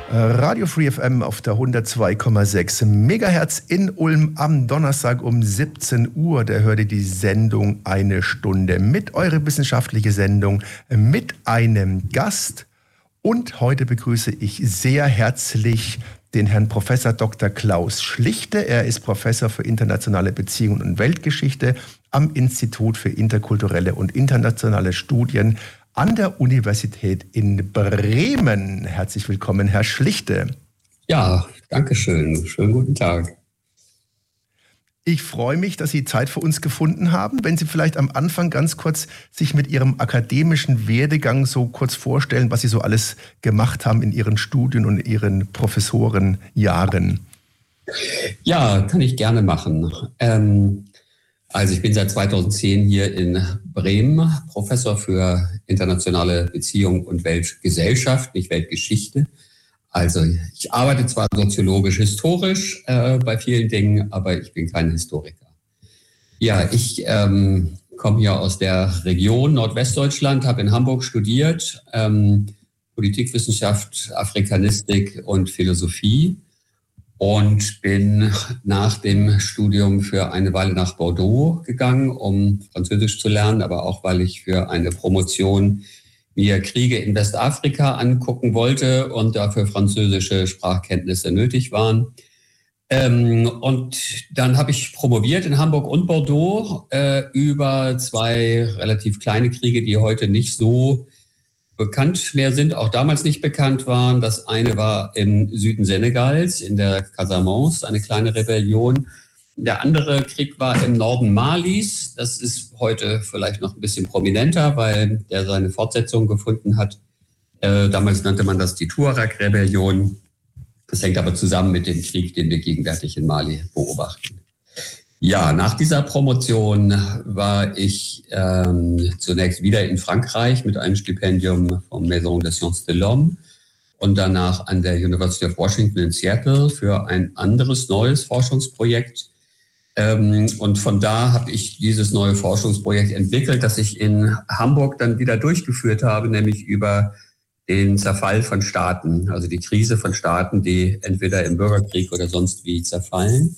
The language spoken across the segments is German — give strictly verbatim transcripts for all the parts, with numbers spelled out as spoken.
Radio Free F M auf der hundertzwei Komma sechs Megahertz in Ulm am Donnerstag um siebzehn Uhr. Da hört ihr die Sendung Eine Stunde mit, eure wissenschaftliche Sendung mit einem Gast. Und heute begrüße ich sehr herzlich den Herrn Professor Doktor Klaus Schlichte. Er ist Professor für internationale Beziehungen und Weltgeschichte am Institut für interkulturelle und internationale Studien an der Universität in Bremen. Herzlich willkommen, Herr Schlichte. Ja, danke schön. Schönen guten Tag. Ich freue mich, dass Sie Zeit für uns gefunden haben. Wenn Sie vielleicht am Anfang ganz kurz sich mit Ihrem akademischen Werdegang so kurz vorstellen, was Sie so alles gemacht haben in Ihren Studien und Ihren Professorenjahren. Ja, kann ich gerne machen. Ähm, also ich bin seit zweitausendzehn hier in Bremen Professor für internationale Beziehungen und Weltgesellschaft, nicht Weltgeschichte. Also ich arbeite zwar soziologisch-historisch äh, bei vielen Dingen, aber ich bin kein Historiker. Ja, ich ähm, komme ja aus der Region Nordwestdeutschland, habe in Hamburg studiert, ähm, Politikwissenschaft, Afrikanistik und Philosophie und bin nach dem Studium für eine Weile nach Bordeaux gegangen, um Französisch zu lernen, aber auch, weil ich für eine Promotion mir Kriege in Westafrika angucken wollte und dafür französische Sprachkenntnisse nötig waren. Ähm, und dann habe ich promoviert in Hamburg und Bordeaux äh, über zwei relativ kleine Kriege, die heute nicht so bekannt mehr sind, auch damals nicht bekannt waren. Das eine war im Süden Senegals, in der Casamance, eine kleine Rebellion. Der andere Krieg war im Norden Malis. Das ist heute vielleicht noch ein bisschen prominenter, weil der seine Fortsetzung gefunden hat. Äh, damals nannte man das die Tuareg-Rebellion. Das hängt aber zusammen mit dem Krieg, den wir gegenwärtig in Mali beobachten. Ja, nach dieser Promotion war ich ähm, zunächst wieder in Frankreich mit einem Stipendium vom Maison des Sciences de l'Homme und danach an der University of Washington in Seattle für ein anderes neues Forschungsprojekt. Und von da habe ich dieses neue Forschungsprojekt entwickelt, das ich in Hamburg dann wieder durchgeführt habe, nämlich über den Zerfall von Staaten, also die Krise von Staaten, die entweder im Bürgerkrieg oder sonst wie zerfallen.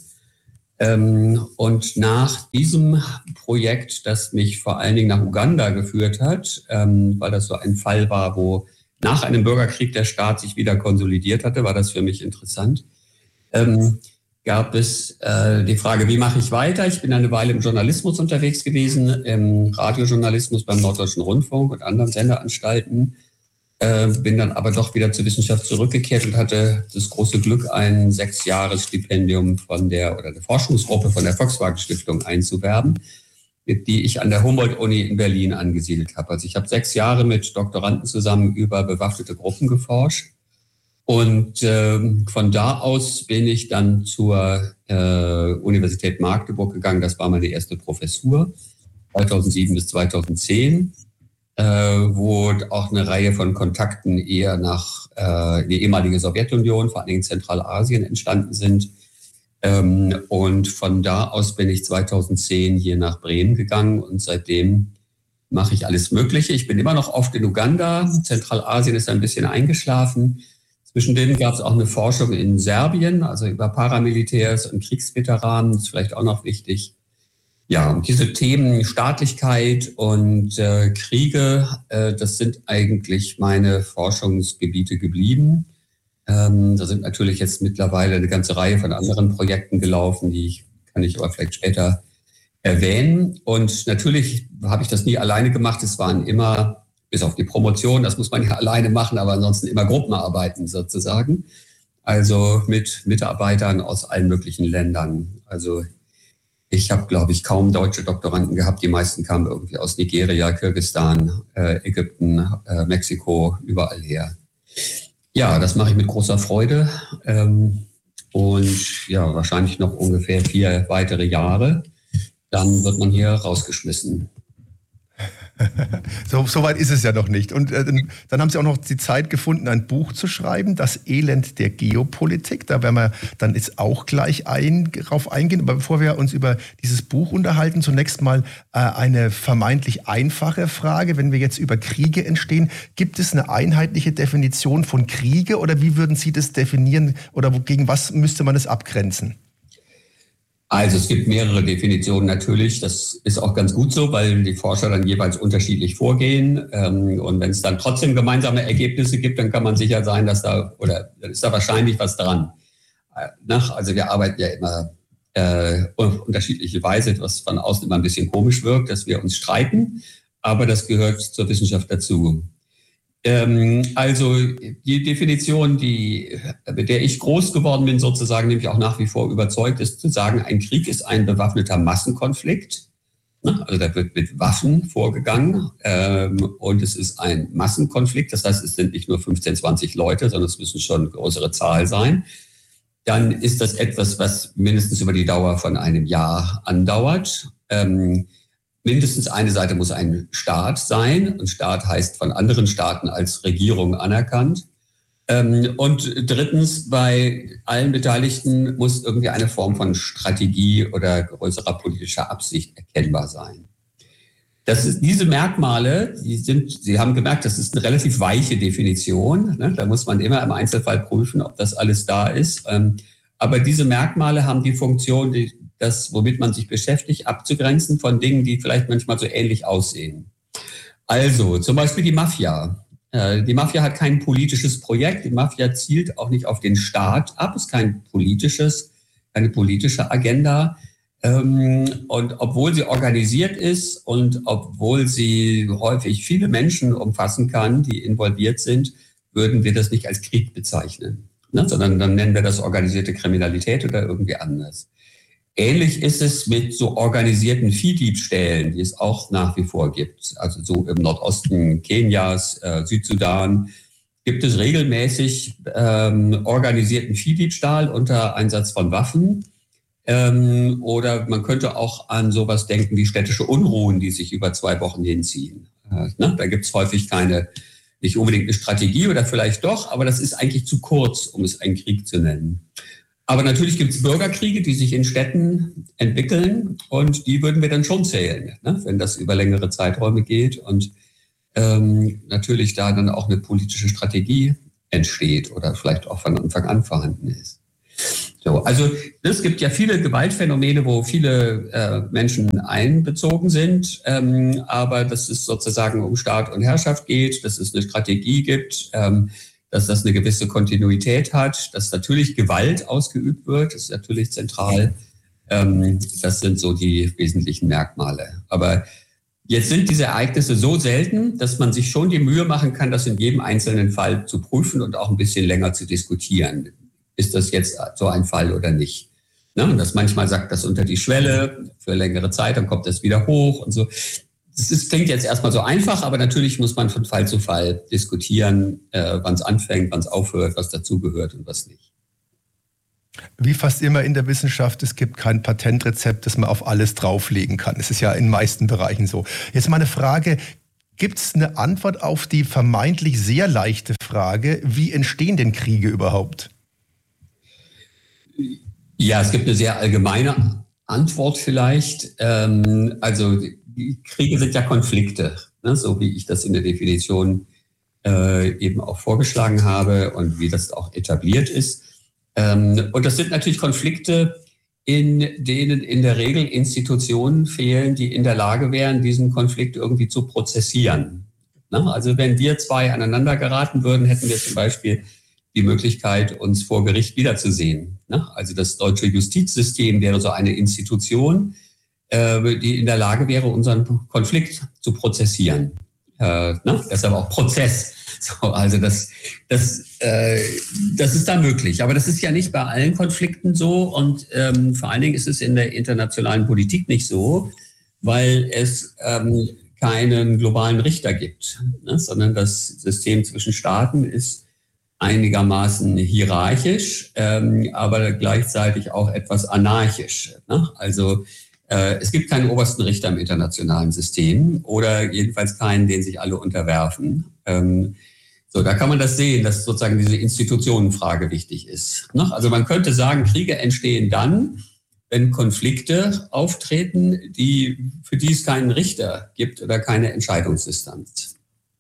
Und nach diesem Projekt, das mich vor allen Dingen nach Uganda geführt hat, weil das so ein Fall war, wo nach einem Bürgerkrieg der Staat sich wieder konsolidiert hatte, war das für mich interessant. Gab es äh, die Frage, wie mache ich weiter? Ich bin eine Weile im Journalismus unterwegs gewesen, im Radiojournalismus beim Norddeutschen Rundfunk und anderen Sendeanstalten, äh, bin dann aber doch wieder zur Wissenschaft zurückgekehrt und hatte das große Glück, ein Sechsjahres-Stipendium von der oder der Forschungsgruppe von der Volkswagen Stiftung einzuwerben, mit die ich an der Humboldt-Uni in Berlin angesiedelt habe. Also ich habe sechs Jahre mit Doktoranden zusammen über bewaffnete Gruppen geforscht. Und äh, von da aus bin ich dann zur äh, Universität Magdeburg gegangen. Das war meine erste Professur, zweitausendsieben bis zweitausendzehn, äh, wo auch eine Reihe von Kontakten eher nach äh, die ehemalige Sowjetunion, vor allen Dingen Zentralasien, entstanden sind. Ähm, und von da aus bin ich zweitausendzehn hier nach Bremen gegangen und seitdem mache ich alles Mögliche. Ich bin immer noch oft in Uganda. Zentralasien ist ein bisschen eingeschlafen. Zwischendrin gab es auch eine Forschung in Serbien, also über Paramilitärs und Kriegsveteranen, das ist vielleicht auch noch wichtig. Ja, und diese Themen Staatlichkeit und äh, Kriege, äh, das sind eigentlich meine Forschungsgebiete geblieben. Ähm, da sind natürlich jetzt mittlerweile eine ganze Reihe von anderen Projekten gelaufen, die ich, kann ich aber vielleicht später erwähnen. Und natürlich habe ich das nie alleine gemacht, es waren immer bis auf die Promotion, das muss man ja alleine machen, aber ansonsten immer Gruppenarbeiten sozusagen. Also mit Mitarbeitern aus allen möglichen Ländern. Also ich habe, glaube ich, kaum deutsche Doktoranden gehabt. Die meisten kamen irgendwie aus Nigeria, Kirgisistan, äh, Ägypten, äh, Mexiko, überall her. Ja, das mache ich mit großer Freude. Ähm, und ja, wahrscheinlich noch ungefähr vier weitere Jahre. Dann wird man hier rausgeschmissen. So, so weit ist es ja noch nicht. Und äh, dann haben Sie auch noch die Zeit gefunden, ein Buch zu schreiben, Das Elend der Geopolitik. Da werden wir dann jetzt auch gleich ein, drauf eingehen. Aber bevor wir uns über dieses Buch unterhalten, zunächst mal äh, eine vermeintlich einfache Frage. Wenn wir jetzt über Kriege entstehen, gibt es eine einheitliche Definition von Kriege oder wie würden Sie das definieren oder gegen was müsste man es abgrenzen? Also es gibt mehrere Definitionen natürlich, das ist auch ganz gut so, weil die Forscher dann jeweils unterschiedlich vorgehen und wenn es dann trotzdem gemeinsame Ergebnisse gibt, dann kann man sicher sein, dass da, oder dann ist da wahrscheinlich was dran. Also wir arbeiten ja immer äh, auf unterschiedliche Weise, was von außen immer ein bisschen komisch wirkt, dass wir uns streiten, aber das gehört zur Wissenschaft dazu. Also die Definition, die, mit der ich groß geworden bin, sozusagen, nämlich auch nach wie vor überzeugt ist, zu sagen, ein Krieg ist ein bewaffneter Massenkonflikt. Also da wird mit Waffen vorgegangen und es ist ein Massenkonflikt. Das heißt, es sind nicht nur fünfzehn, zwanzig Leute, sondern es müssen schon eine größere Zahl sein. Dann ist das etwas, was mindestens über die Dauer von einem Jahr andauert. Mindestens eine Seite muss ein Staat sein. Und Staat heißt von anderen Staaten als Regierung anerkannt. Und drittens, bei allen Beteiligten muss irgendwie eine Form von Strategie oder größerer politischer Absicht erkennbar sein. Das ist, diese Merkmale, die sind, Sie haben gemerkt, das ist eine relativ weiche Definition. Ne? Da muss man immer im Einzelfall prüfen, ob das alles da ist. Aber diese Merkmale haben die Funktion, die das, womit man sich beschäftigt, abzugrenzen von Dingen, die vielleicht manchmal so ähnlich aussehen. Also zum Beispiel die Mafia. Die Mafia hat kein politisches Projekt. Die Mafia zielt auch nicht auf den Staat ab. Es ist kein politisches, keine politische Agenda. Und obwohl sie organisiert ist und obwohl sie häufig viele Menschen umfassen kann, die involviert sind, würden wir das nicht als Krieg bezeichnen, ne? Sondern dann nennen wir das organisierte Kriminalität oder irgendwie anders. Ähnlich ist es mit so organisierten Viehdiebstählen, die es auch nach wie vor gibt. Also so im Nordosten Kenias, äh, Südsudan, gibt es regelmäßig ähm, organisierten Viehdiebstahl unter Einsatz von Waffen. Ähm, oder man könnte auch an sowas denken wie städtische Unruhen, die sich über zwei Wochen hinziehen. Äh, ne? Da gibt es häufig keine, nicht unbedingt eine Strategie oder vielleicht doch, aber das ist eigentlich zu kurz, um es einen Krieg zu nennen. Aber natürlich gibt es Bürgerkriege, die sich in Städten entwickeln und die würden wir dann schon zählen, ne? Wenn das über längere Zeiträume geht und ähm, natürlich da dann auch eine politische Strategie entsteht oder vielleicht auch von Anfang an vorhanden ist. So, also es gibt ja viele Gewaltphänomene, wo viele äh, Menschen einbezogen sind, ähm, aber dass es sozusagen um Staat und Herrschaft geht, dass es eine Strategie gibt, ähm, dass das eine gewisse Kontinuität hat, dass natürlich Gewalt ausgeübt wird, das ist natürlich zentral. Das sind so die wesentlichen Merkmale. Aber jetzt sind diese Ereignisse so selten, dass man sich schon die Mühe machen kann, das in jedem einzelnen Fall zu prüfen und auch ein bisschen länger zu diskutieren. Ist das jetzt so ein Fall oder nicht? Und das manchmal sagt das unter die Schwelle für längere Zeit, dann kommt das wieder hoch und so. Das ist, klingt jetzt erstmal so einfach, aber natürlich muss man von Fall zu Fall diskutieren, äh, wann es anfängt, wann es aufhört, was dazugehört und was nicht. Wie fast immer in der Wissenschaft, es gibt kein Patentrezept, das man auf alles drauflegen kann. Es ist ja in den meisten Bereichen so. Jetzt mal eine Frage, gibt es eine Antwort auf die vermeintlich sehr leichte Frage, wie entstehen denn Kriege überhaupt? Ja, es gibt eine sehr allgemeine Antwort vielleicht. Ähm, also die Kriege sind ja Konflikte, ne, so wie ich das in der Definition äh, eben auch vorgeschlagen habe und wie das auch etabliert ist. Ähm, und das sind natürlich Konflikte, in denen in der Regel Institutionen fehlen, die in der Lage wären, diesen Konflikt irgendwie zu prozessieren. Ne? Also wenn wir zwei aneinander geraten würden, hätten wir zum Beispiel die Möglichkeit, uns vor Gericht wiederzusehen. Ne? Also das deutsche Justizsystem wäre so eine Institution, die in der Lage wäre, unseren Konflikt zu prozessieren. Äh, ne? Deshalb auch Prozess. So, also das, das, äh, das ist da möglich. Aber das ist ja nicht bei allen Konflikten so. Und ähm, vor allen Dingen ist es in der internationalen Politik nicht so, weil es ähm, keinen globalen Richter gibt, ne? Sondern das System zwischen Staaten ist einigermaßen hierarchisch, ähm, aber gleichzeitig auch etwas anarchisch. Ne? Also Äh, es gibt keinen obersten Richter im internationalen System oder jedenfalls keinen, den sich alle unterwerfen. Ähm, so, da kann man das sehen, dass sozusagen diese Institutionenfrage wichtig ist. Ne? Also man könnte sagen, Kriege entstehen dann, wenn Konflikte auftreten, die, für die es keinen Richter gibt oder keine Entscheidungsinstanz.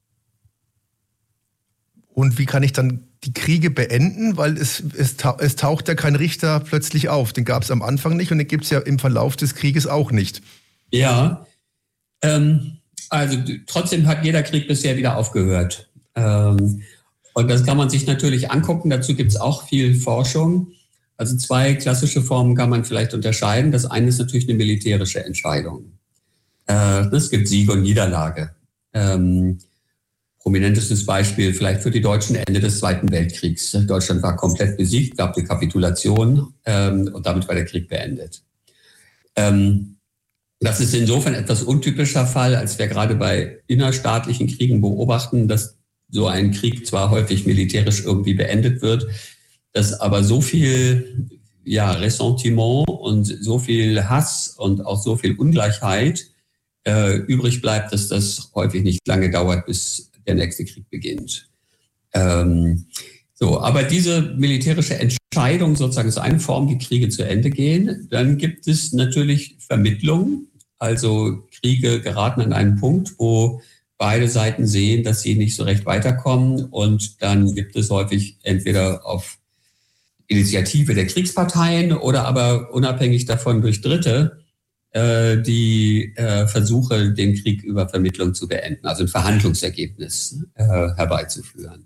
Und wie kann ich dann die Kriege beenden? Weil es, es, es taucht ja kein Richter plötzlich auf. Den gab es am Anfang nicht und den gibt es ja im Verlauf des Krieges auch nicht. Ja, ähm, also trotzdem hat jeder Krieg bisher wieder aufgehört. Ähm, und das kann man sich natürlich angucken. Dazu gibt es auch viel Forschung. Also zwei klassische Formen kann man vielleicht unterscheiden. Das eine ist natürlich eine militärische Entscheidung. Äh, es gibt Sieg und Niederlage. Ähm, prominentestes Beispiel vielleicht für die Deutschen Ende des Zweiten Weltkriegs. Deutschland war komplett besiegt, gab die Kapitulation ähm, und damit war der Krieg beendet. Ähm, das ist insofern etwas untypischer Fall, als wir gerade bei innerstaatlichen Kriegen beobachten, dass so ein Krieg zwar häufig militärisch irgendwie beendet wird, dass aber so viel ja, Ressentiment und so viel Hass und auch so viel Ungleichheit äh, übrig bleibt, dass das häufig nicht lange dauert, bis der nächste Krieg beginnt. Ähm, so, aber diese militärische Entscheidung sozusagen ist eine Form, wie Kriege zu Ende gehen. Dann gibt es natürlich Vermittlung. Also Kriege geraten an einen Punkt, wo beide Seiten sehen, dass sie nicht so recht weiterkommen. Und dann gibt es häufig entweder auf Initiative der Kriegsparteien oder aber unabhängig davon durch Dritte äh, die äh, Versuche, den Krieg über Vermittlung zu beenden, also ein Verhandlungsergebnis äh, herbeizuführen.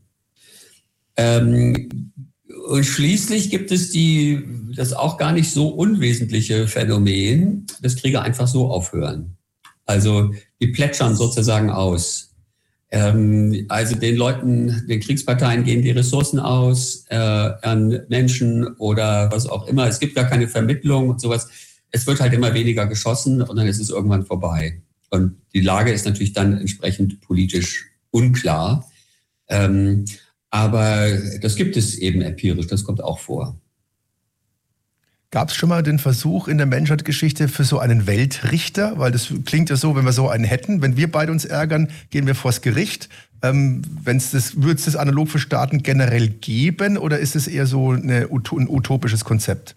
Ähm, und schließlich gibt es die, das auch gar nicht so unwesentliche Phänomen, dass Kriege einfach so aufhören. Also die plätschern sozusagen aus. Ähm, also den Leuten, den Kriegsparteien gehen die Ressourcen aus äh, an Menschen oder was auch immer. Es gibt gar keine Vermittlung und sowas. Es wird halt immer weniger geschossen und dann ist es irgendwann vorbei. Und die Lage ist natürlich dann entsprechend politisch unklar. Ähm, aber das gibt es eben empirisch, das kommt auch vor. Gab es schon mal den Versuch in der Menschheitsgeschichte für so einen Weltrichter? Weil das klingt ja so, wenn wir so einen hätten, wenn wir beide uns ärgern, gehen wir vors Gericht. Ähm, wenn's das, würde es das analog für Staaten generell geben oder ist es eher so eine, ein utopisches Konzept?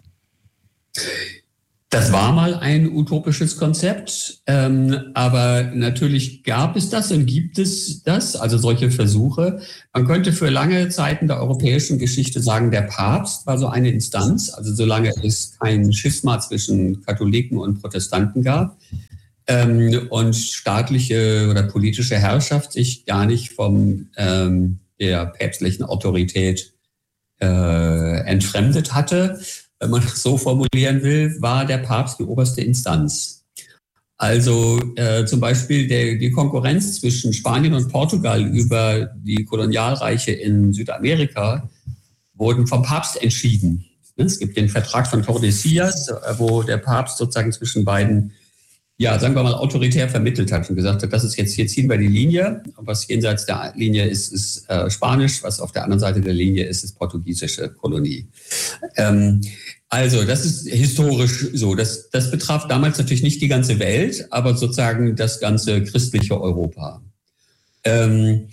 Das war mal ein utopisches Konzept, ähm, aber natürlich gab es das und gibt es das, also solche Versuche. Man könnte für lange Zeiten der europäischen Geschichte sagen, der Papst war so eine Instanz, also solange es kein Schisma zwischen Katholiken und Protestanten gab ähm, und staatliche oder politische Herrschaft sich gar nicht vom ähm, der päpstlichen Autorität äh, entfremdet hatte, wenn man das so formulieren will, war der Papst die oberste Instanz. Also äh, zum Beispiel der, die Konkurrenz zwischen Spanien und Portugal über die Kolonialreiche in Südamerika wurden vom Papst entschieden. Es gibt den Vertrag von Tordesillas, wo der Papst sozusagen zwischen beiden, ja, sagen wir mal, autoritär vermittelt hat und gesagt hat, das ist jetzt, hier ziehen wir die Linie. Was jenseits der Linie ist, ist äh, Spanisch, was auf der anderen Seite der Linie ist, ist portugiesische Kolonie. Ähm, also das ist historisch so. Das, das betraf damals natürlich nicht die ganze Welt, aber sozusagen das ganze christliche Europa. Ähm,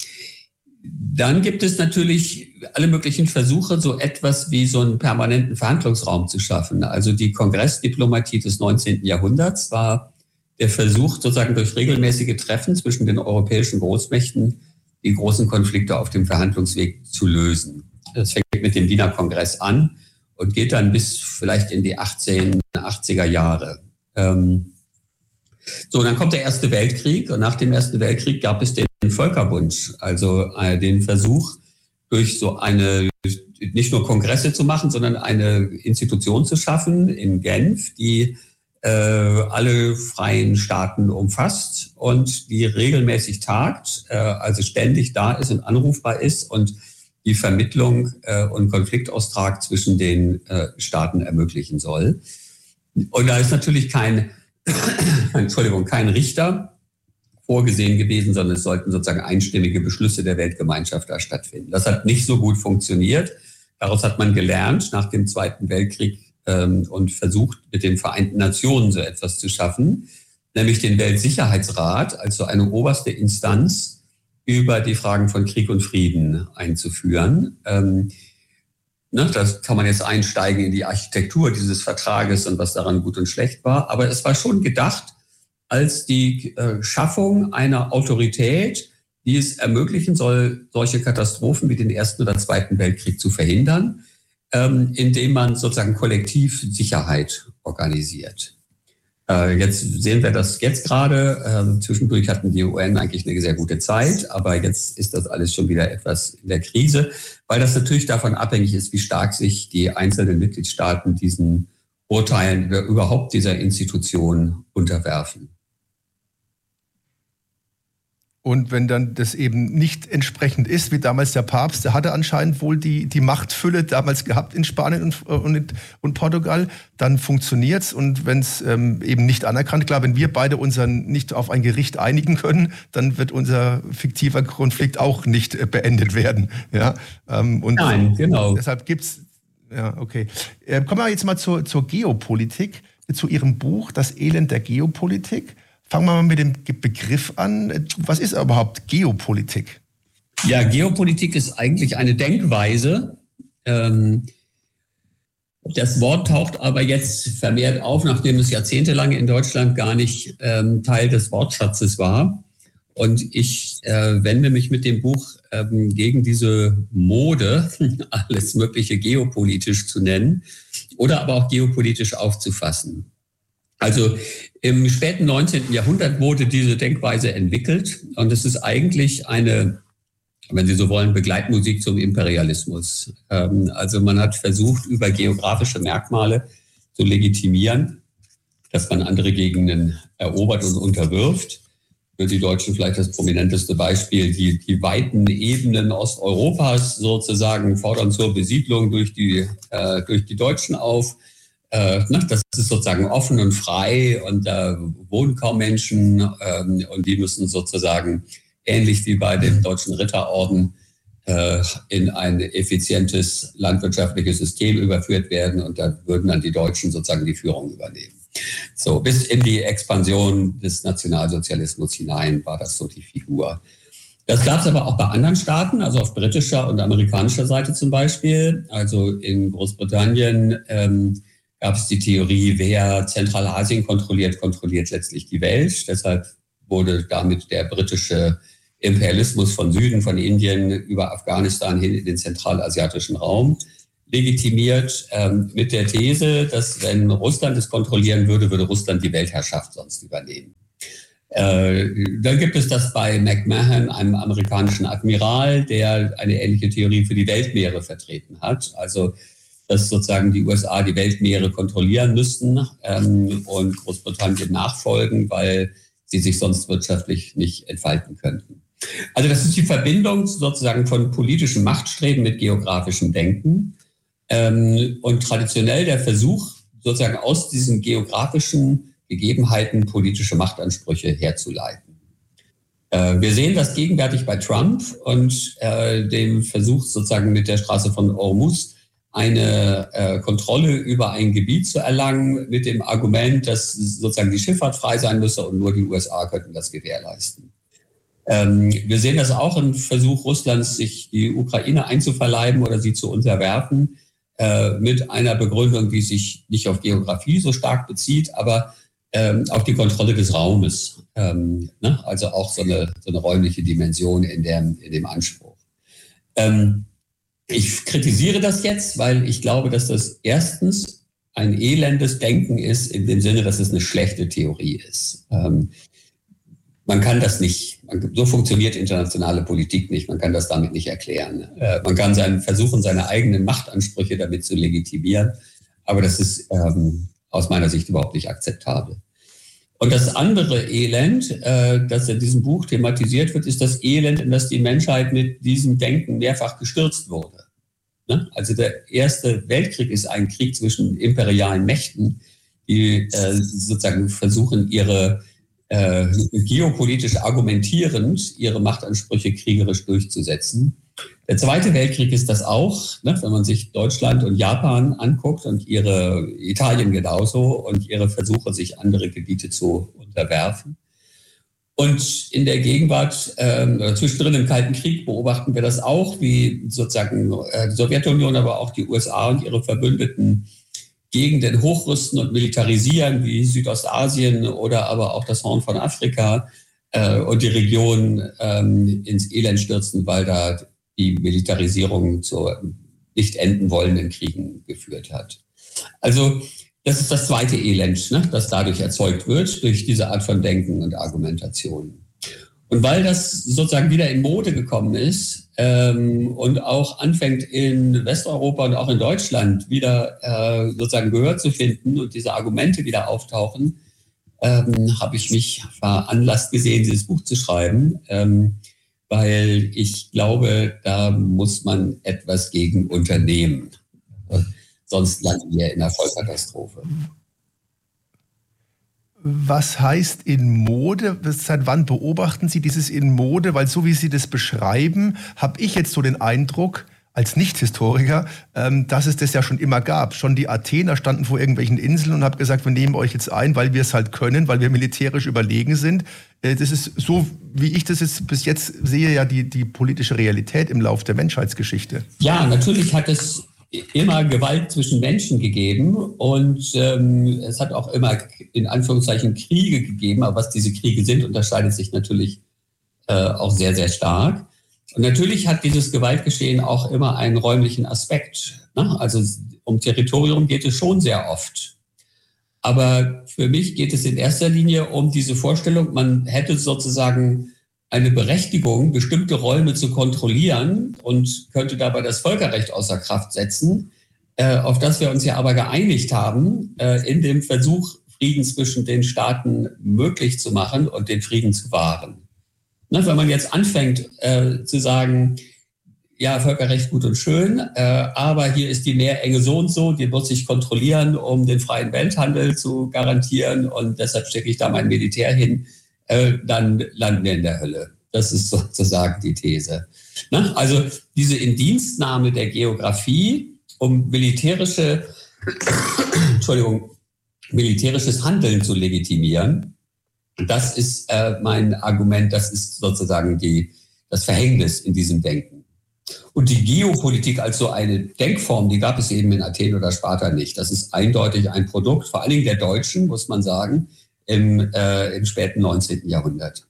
dann gibt es natürlich alle möglichen Versuche, so etwas wie so einen permanenten Verhandlungsraum zu schaffen. Also die Kongressdiplomatie des neunzehnten Jahrhunderts war der Versuch, sozusagen durch regelmäßige Treffen zwischen den europäischen Großmächten die großen Konflikte auf dem Verhandlungsweg zu lösen. Das fängt mit dem Wiener Kongress an und geht dann bis vielleicht in die achtzehnhundertachtziger Jahre. Ähm so, dann kommt der Erste Weltkrieg und nach dem Ersten Weltkrieg gab es den Völkerbund, also äh, den Versuch, durch so eine, nicht nur Kongresse zu machen, sondern eine Institution zu schaffen in Genf, die alle freien Staaten umfasst und die regelmäßig tagt, also ständig da ist und anrufbar ist und die Vermittlung und Konfliktaustrag zwischen den Staaten ermöglichen soll. Und da ist natürlich kein, Entschuldigung, kein Richter vorgesehen gewesen, sondern es sollten sozusagen einstimmige Beschlüsse der Weltgemeinschaft da stattfinden. Das hat nicht so gut funktioniert. Daraus hat man gelernt nach dem Zweiten Weltkrieg, ähm, und versucht, mit den Vereinten Nationen so etwas zu schaffen, nämlich den Weltsicherheitsrat als so eine oberste Instanz über die Fragen von Krieg und Frieden einzuführen. Ähm, ne, das kann man jetzt einsteigen in die Architektur dieses Vertrages und was daran gut und schlecht war. Aber es war schon gedacht als die äh, Schaffung einer Autorität, die es ermöglichen soll, solche Katastrophen wie den Ersten oder Zweiten Weltkrieg zu verhindern, ähm, indem man sozusagen kollektiv Sicherheit organisiert. Äh, jetzt sehen wir das jetzt gerade. Äh, zwischendurch hatten die U N eigentlich eine sehr gute Zeit, aber jetzt ist das alles schon wieder etwas in der Krise, weil das natürlich davon abhängig ist, wie stark sich die einzelnen Mitgliedstaaten diesen Urteilen über überhaupt dieser Institution unterwerfen. Und wenn dann das eben nicht entsprechend ist, wie damals der Papst, der hatte anscheinend wohl die, die Machtfülle damals gehabt in Spanien und, und, und Portugal, dann funktioniert's. Und wenn es ähm, eben nicht anerkannt, klar, wenn wir beide unseren nicht auf ein Gericht einigen können, dann wird unser fiktiver Konflikt auch nicht äh, beendet werden. Ja, ähm, und Nein, genau. Deshalb gibt's, ja, okay. Äh, kommen wir jetzt mal zur, zur Geopolitik, zu Ihrem Buch, Das Elend der Geopolitik. Fangen wir mal mit dem Begriff an. Was ist überhaupt Geopolitik? Ja, Geopolitik ist eigentlich eine Denkweise. Ähm, das Wort taucht aber jetzt vermehrt auf, nachdem es jahrzehntelang in Deutschland gar nicht ähm, Teil des Wortschatzes war. Und ich äh, wende mich mit dem Buch ähm, gegen diese Mode, alles Mögliche geopolitisch zu nennen oder aber auch geopolitisch aufzufassen. Also im späten neunzehnten Jahrhundert wurde diese Denkweise entwickelt und es ist eigentlich eine, wenn Sie so wollen, Begleitmusik zum Imperialismus. Also man hat versucht, über geografische Merkmale zu legitimieren, dass man andere Gegenden erobert und unterwirft. Für die Deutschen vielleicht das prominenteste Beispiel, die, die weiten Ebenen Osteuropas sozusagen fordern zur Besiedlung durch die, äh, durch die Deutschen auf. Äh, ne, das ist sozusagen offen und frei und da wohnen kaum Menschen ähm, und die müssen sozusagen ähnlich wie bei dem Deutschen Ritterorden äh, in ein effizientes landwirtschaftliches System überführt werden und da würden dann die Deutschen sozusagen die Führung übernehmen. So, bis in die Expansion des Nationalsozialismus hinein war das so die Figur. Das gab es aber auch bei anderen Staaten, also auf britischer und amerikanischer Seite zum Beispiel. Also in Großbritannien ähm, gab es die Theorie, wer Zentralasien kontrolliert, kontrolliert letztlich die Welt. Deshalb wurde damit der britische Imperialismus von Süden, von Indien über Afghanistan hin in den zentralasiatischen Raum legitimiert, ähm, mit der These, dass wenn Russland es kontrollieren würde, würde Russland die Weltherrschaft sonst übernehmen. Äh, dann gibt es das bei McMahon, einem amerikanischen Admiral, der eine ähnliche Theorie für die Weltmeere vertreten hat. Also, dass sozusagen die U S A die Weltmeere kontrollieren müssten ähm, und Großbritannien nachfolgen, weil sie sich sonst wirtschaftlich nicht entfalten könnten. Also das ist die Verbindung sozusagen von politischem Machtstreben mit geografischem Denken. Ähm, und traditionell der Versuch, sozusagen aus diesen geografischen Gegebenheiten politische Machtansprüche herzuleiten. Äh, wir sehen das gegenwärtig bei Trump und äh, dem Versuch, sozusagen mit der Straße von Hormuz eine äh, Kontrolle über ein Gebiet zu erlangen, mit dem Argument, dass sozusagen die Schifffahrt frei sein müsse und nur die U S A könnten das gewährleisten. Ähm, wir sehen das auch im Versuch Russlands, sich die Ukraine einzuverleiben oder sie zu unterwerfen, mit einer Begründung, die sich nicht auf Geografie so stark bezieht, aber ähm, auf die Kontrolle des Raumes. Ähm, ne? Also auch so eine, so eine räumliche Dimension in dem, in dem Anspruch. Ähm, ich kritisiere das jetzt, weil ich glaube, dass das erstens ein elendes Denken ist, in dem Sinne, dass es eine schlechte Theorie ist. Ähm, Man kann das nicht, so funktioniert internationale Politik nicht, man kann das damit nicht erklären. Man kann seinen, versuchen, seine eigenen Machtansprüche damit zu legitimieren, aber das ist ähm, aus meiner Sicht überhaupt nicht akzeptabel. Und das andere Elend, äh, das in diesem Buch thematisiert wird, ist das Elend, in das die Menschheit mit diesem Denken mehrfach gestürzt wurde. Ne? Also der Erste Weltkrieg ist ein Krieg zwischen imperialen Mächten, die äh, sozusagen versuchen, ihre Äh, geopolitisch argumentierend ihre Machtansprüche kriegerisch durchzusetzen. Der Zweite Weltkrieg ist das auch, ne, wenn man sich Deutschland und Japan anguckt und ihre Italien genauso und ihre Versuche, sich andere Gebiete zu unterwerfen. Und in der Gegenwart, äh, zwischendrin im Kalten Krieg, beobachten wir das auch, wie sozusagen äh, die Sowjetunion, aber auch die U S A und ihre Verbündeten Gegenden hochrüsten und militarisieren, wie Südostasien oder aber auch das Horn von Afrika äh, und die Region ähm, ins Elend stürzen, weil da die Militarisierung zu nicht enden wollenden Kriegen geführt hat. Also das ist das zweite Elend, ne, das dadurch erzeugt wird, durch diese Art von Denken und Argumentation. Und weil das sozusagen wieder in Mode gekommen ist ähm, und auch anfängt in Westeuropa und auch in Deutschland wieder äh, sozusagen Gehör zu finden und diese Argumente wieder auftauchen, ähm, habe ich mich veranlasst gesehen, dieses Buch zu schreiben, ähm, weil ich glaube, da muss man etwas gegen unternehmen. Sonst landen wir in einer Vollkatastrophe. Was heißt in Mode? Seit wann beobachten Sie dieses in Mode? Weil so wie Sie das beschreiben, habe ich jetzt so den Eindruck, als Nicht-Historiker, ähm, dass es das ja schon immer gab. Schon die Athener standen vor irgendwelchen Inseln und haben gesagt, wir nehmen euch jetzt ein, weil wir es halt können, weil wir militärisch überlegen sind. Äh, das ist so, wie ich das jetzt bis jetzt sehe, ja die, die politische Realität im Lauf der Menschheitsgeschichte. Ja, natürlich hat es immer Gewalt zwischen Menschen gegeben und ähm, es hat auch immer in Anführungszeichen Kriege gegeben, aber was diese Kriege sind, unterscheidet sich natürlich äh, auch sehr, sehr stark. Und natürlich hat dieses Gewaltgeschehen auch immer einen räumlichen Aspekt, ne? Also um Territorium geht es schon sehr oft. Aber für mich geht es in erster Linie um diese Vorstellung, man hätte sozusagen eine Berechtigung, bestimmte Räume zu kontrollieren und könnte dabei das Völkerrecht außer Kraft setzen, äh, auf das wir uns ja aber geeinigt haben, äh, in dem Versuch, Frieden zwischen den Staaten möglich zu machen und den Frieden zu wahren. Ne, wenn man jetzt anfängt äh, zu sagen, ja, Völkerrecht gut und schön, äh, aber hier ist die Meerenge so und so, die muss ich kontrollieren, um den freien Welthandel zu garantieren und deshalb stecke ich da mein Militär hin, äh, dann landen wir in der Hölle. Das ist sozusagen die These. Ne? Also diese Indienstnahme der Geografie, um militärische, Entschuldigung, militärisches Handeln zu legitimieren, das ist äh, mein Argument, das ist sozusagen die, das Verhängnis in diesem Denken. Und die Geopolitik als so eine Denkform, die gab es eben in Athen oder Sparta nicht. Das ist eindeutig ein Produkt, vor allen Dingen der Deutschen, muss man sagen, im, äh, im späten neunzehnten Jahrhundert.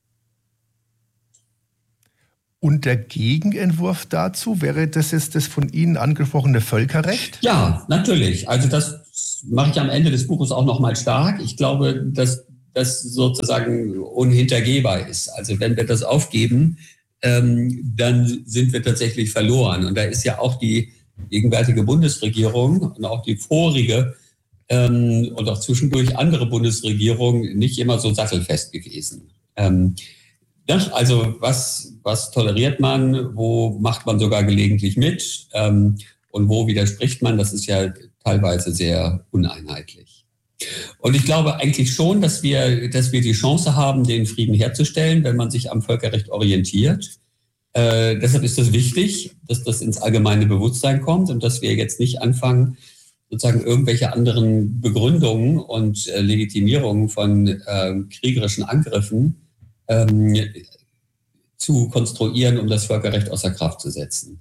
Und der Gegenentwurf dazu, wäre das jetzt das von Ihnen angesprochene Völkerrecht? Ja, natürlich. Also das mache ich am Ende des Buches auch nochmal stark. Ich glaube, dass das sozusagen unhintergehbar ist. Also wenn wir das aufgeben, ähm, dann sind wir tatsächlich verloren. Und da ist ja auch die gegenwärtige Bundesregierung und auch die vorige ähm, und auch zwischendurch andere Bundesregierungen nicht immer so sattelfest gewesen. Ähm, ja, also was, was toleriert man, wo macht man sogar gelegentlich mit ähm, und wo widerspricht man, das ist ja teilweise sehr uneinheitlich. Und ich glaube eigentlich schon, dass wir, dass wir die Chance haben, den Frieden herzustellen, wenn man sich am Völkerrecht orientiert. Äh, deshalb ist es wichtig, dass das ins allgemeine Bewusstsein kommt und dass wir jetzt nicht anfangen, sozusagen irgendwelche anderen Begründungen und äh, Legitimierungen von äh, kriegerischen Angriffen ähm, zu konstruieren, um das Völkerrecht außer Kraft zu setzen.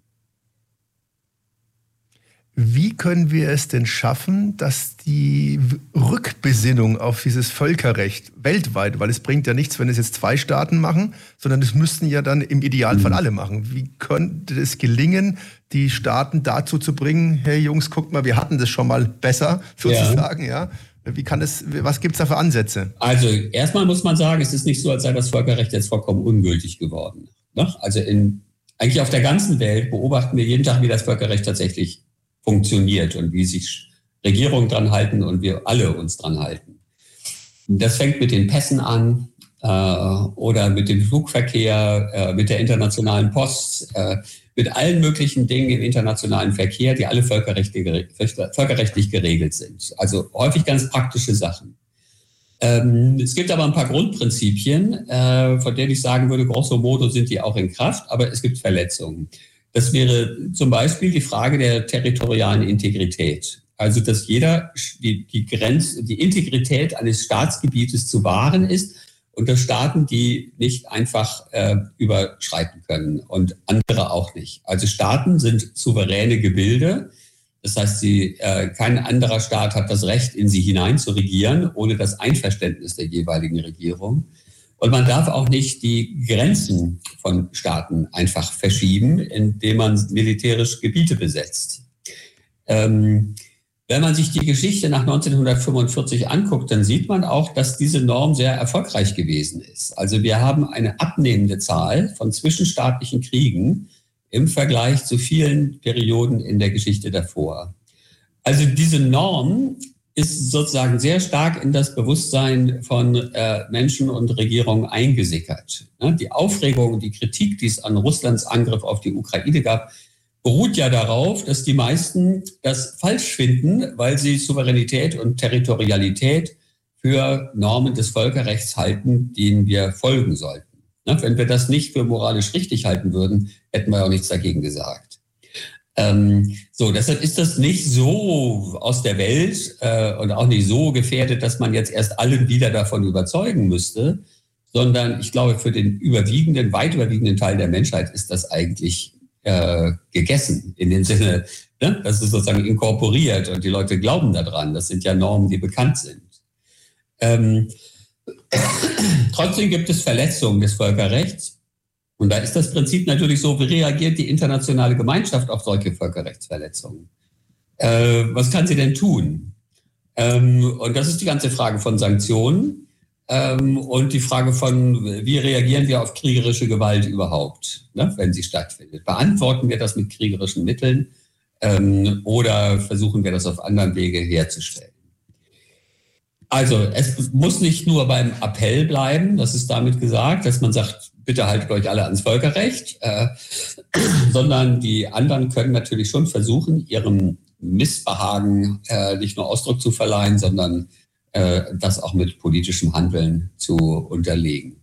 Wie können wir es denn schaffen, dass die Rückbesinnung auf dieses Völkerrecht weltweit, weil es bringt ja nichts, wenn es jetzt zwei Staaten machen, sondern es müssten ja dann im Idealfall alle machen. Wie könnte es gelingen, die Staaten dazu zu bringen, hey Jungs, guckt mal, wir hatten das schon mal besser, sozusagen, ja. ja? Wie kann es, was gibt es da für Ansätze? Also erstmal muss man sagen, es ist nicht so, als sei das Völkerrecht jetzt vollkommen ungültig geworden. Also in, eigentlich auf der ganzen Welt beobachten wir jeden Tag, wie das Völkerrecht tatsächlich funktioniert und wie sich Regierungen dran halten und wir alle uns dran halten. Das fängt mit den Pässen an äh, oder mit dem Flugverkehr, äh, mit der internationalen Post, äh, mit allen möglichen Dingen im internationalen Verkehr, die alle völkerrechtlich, völkerrechtlich geregelt sind. Also häufig ganz praktische Sachen. Ähm, es gibt aber ein paar Grundprinzipien, äh, von denen ich sagen würde, grosso modo sind die auch in Kraft, aber es gibt Verletzungen. Das wäre zum Beispiel die Frage der territorialen Integrität. Also, dass jeder die, die Grenze, die Integrität eines Staatsgebietes zu wahren ist und dass Staaten die nicht einfach äh, überschreiten können und andere auch nicht. Also Staaten sind souveräne Gebilde. Das heißt, sie, äh, kein anderer Staat hat das Recht, in sie hinein zu regieren, ohne das Einverständnis der jeweiligen Regierung. Und man darf auch nicht die Grenzen von Staaten einfach verschieben, indem man militärisch Gebiete besetzt. Ähm, wenn man sich die Geschichte nach neunzehnhundertfünfundvierzig anguckt, dann sieht man auch, dass diese Norm sehr erfolgreich gewesen ist. Also wir haben eine abnehmende Zahl von zwischenstaatlichen Kriegen im Vergleich zu vielen Perioden in der Geschichte davor. Also diese Norm ist sozusagen sehr stark in das Bewusstsein von äh, Menschen und Regierungen eingesickert. Ja, die Aufregung, die Kritik, die es an Russlands Angriff auf die Ukraine gab, beruht ja darauf, dass die meisten das falsch finden, weil sie Souveränität und Territorialität für Normen des Völkerrechts halten, denen wir folgen sollten. Ja, wenn wir das nicht für moralisch richtig halten würden, hätten wir auch nichts dagegen gesagt. Ähm, so, deshalb ist das nicht so aus der Welt äh, und auch nicht so gefährdet, dass man jetzt erst alle wieder davon überzeugen müsste, sondern ich glaube, für den überwiegenden, weit überwiegenden Teil der Menschheit ist das eigentlich äh, gegessen. In dem Sinne, ne, das ist sozusagen inkorporiert und die Leute glauben daran. Das sind ja Normen, die bekannt sind. Ähm, Trotzdem gibt es Verletzungen des Völkerrechts. Und da ist das Prinzip natürlich so, wie reagiert die internationale Gemeinschaft auf solche Völkerrechtsverletzungen? Äh, was kann sie denn tun? Ähm, und das ist die ganze Frage von Sanktionen ähm, und die Frage von, wie reagieren wir auf kriegerische Gewalt überhaupt, ne, wenn sie stattfindet? Beantworten wir das mit kriegerischen Mitteln ähm, oder versuchen wir das auf anderen Wege herzustellen? Also es muss nicht nur beim Appell bleiben, das ist damit gesagt, dass man sagt, bitte haltet euch alle ans Völkerrecht, äh, sondern die anderen können natürlich schon versuchen, ihrem Missbehagen äh, nicht nur Ausdruck zu verleihen, sondern äh, das auch mit politischem Handeln zu unterlegen.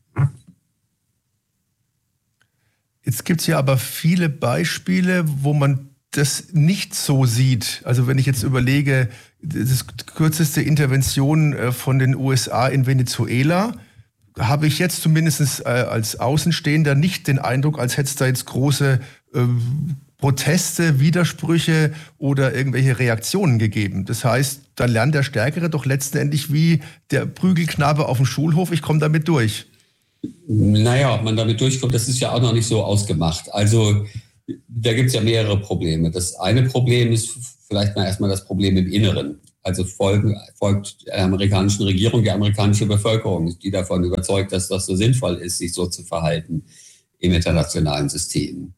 Jetzt gibt es ja aber viele Beispiele, wo man das nicht so sieht. Also wenn ich jetzt überlege, das kürzeste Intervention von den U S A in Venezuela, habe ich jetzt zumindest als Außenstehender nicht den Eindruck, als hätte es da jetzt große äh, Proteste, Widersprüche oder irgendwelche Reaktionen gegeben. Das heißt, da lernt der Stärkere doch letztendlich wie der Prügelknabe auf dem Schulhof, ich komme damit durch. Naja, ob man damit durchkommt, das ist ja auch noch nicht so ausgemacht. Also da gibt es ja mehrere Probleme. Das eine Problem ist vielleicht mal erstmal das Problem im Inneren. Also folgen, folgt der amerikanischen Regierung die amerikanische Bevölkerung, die davon überzeugt, dass das so sinnvoll ist, sich so zu verhalten im internationalen System.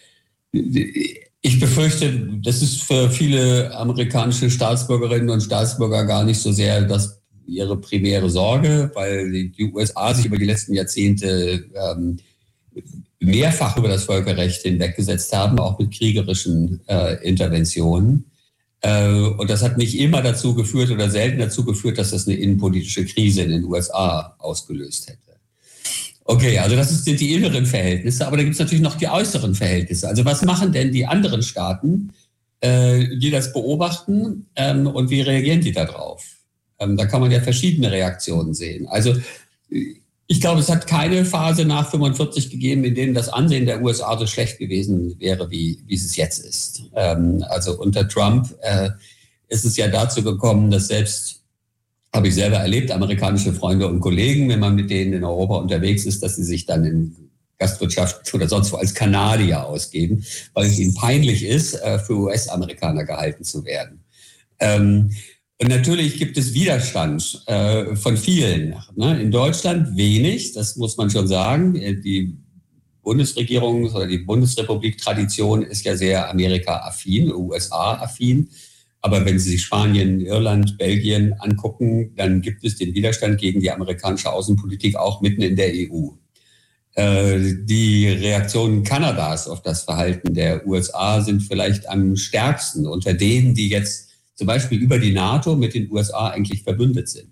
Ich befürchte, das ist für viele amerikanische Staatsbürgerinnen und Staatsbürger gar nicht so sehr das, ihre primäre Sorge, weil die U S A sich über die letzten Jahrzehnte ähm, mehrfach über das Völkerrecht hinweggesetzt haben, auch mit kriegerischen äh, Interventionen. Äh, und das hat nicht immer dazu geführt oder selten dazu geführt, dass das eine innenpolitische Krise in den U S A ausgelöst hätte. Okay, also das sind die inneren Verhältnisse, aber da gibt es natürlich noch die äußeren Verhältnisse. Also was machen denn die anderen Staaten, äh, die das beobachten ähm, und wie reagieren die darauf? Ähm, da kann man ja verschiedene Reaktionen sehen. Also ich glaube, es hat keine Phase nach fünfundvierzig gegeben, in denen das Ansehen der U S A so schlecht gewesen wäre, wie, wie es jetzt ist. Ähm, also unter Trump äh, ist es ja dazu gekommen, dass selbst, habe ich selber erlebt, amerikanische Freunde und Kollegen, wenn man mit denen in Europa unterwegs ist, dass sie sich dann in Gastwirtschaft oder sonst wo als Kanadier ausgeben, weil es ihnen peinlich ist, äh, für U S-Amerikaner gehalten zu werden. Ähm, Und natürlich gibt es Widerstand äh, von vielen. Ne? In Deutschland wenig, das muss man schon sagen. Die Bundesregierung oder die Bundesrepublik-Tradition ist ja sehr Amerika-affin, U S A-affin. Aber wenn Sie sich Spanien, Irland, Belgien angucken, dann gibt es den Widerstand gegen die amerikanische Außenpolitik auch mitten in der E U. Äh, die Reaktionen Kanadas auf das Verhalten der U S A sind vielleicht am stärksten unter denen, die jetzt zum Beispiel über die NATO mit den U S A eigentlich verbündet sind.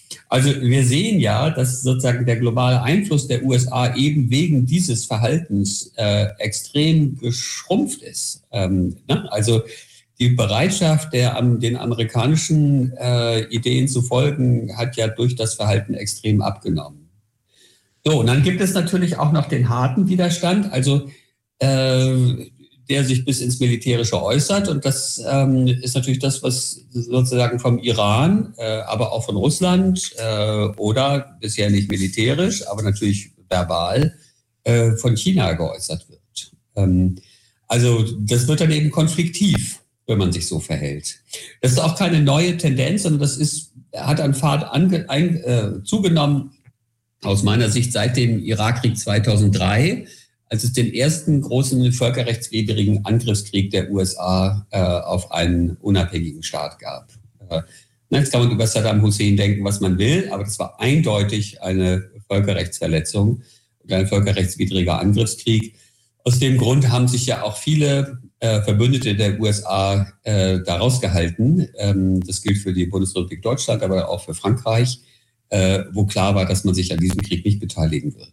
Also wir sehen ja, dass sozusagen der globale Einfluss der U S A eben wegen dieses Verhaltens äh, extrem geschrumpft ist. Ähm, ne? Also die Bereitschaft, der, den amerikanischen äh, Ideen zu folgen, hat ja durch das Verhalten extrem abgenommen. So, und dann gibt es natürlich auch noch den harten Widerstand, also äh, der sich bis ins Militärische äußert. Und das ähm, ist natürlich das, was sozusagen vom Iran, äh, aber auch von Russland äh, oder bisher nicht militärisch, aber natürlich verbal äh, von China geäußert wird. Ähm, also das wird dann eben konfliktiv, wenn man sich so verhält. Das ist auch keine neue Tendenz, sondern das ist, hat an Fahrt ange, ein, äh, zugenommen, aus meiner Sicht seit dem Irakkrieg zweitausenddrei, als es den ersten großen völkerrechtswidrigen Angriffskrieg der U S A äh, auf einen unabhängigen Staat gab. Äh, jetzt kann man über Saddam Hussein denken, was man will, aber das war eindeutig eine Völkerrechtsverletzung und ein völkerrechtswidriger Angriffskrieg. Aus dem Grund haben sich ja auch viele äh, Verbündete der U S A äh, da rausgehalten. Ähm, das gilt für die Bundesrepublik Deutschland, aber auch für Frankreich, äh, wo klar war, dass man sich an diesem Krieg nicht beteiligen wird.